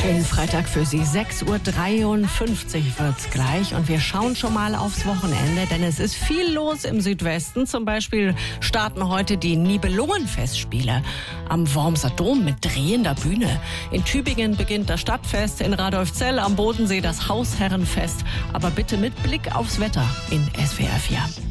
Schönen Freitag für Sie. 6.53 Uhr wird's gleich. Und wir schauen schon mal aufs Wochenende, denn es ist viel los im Südwesten. Zum Beispiel starten heute die Nibelungenfestspiele am Wormser Dom mit drehender Bühne. In Tübingen beginnt das Stadtfest, in Radolfzell am Bodensee das Hausherrenfest. Aber bitte mit Blick aufs Wetter in SWR 4.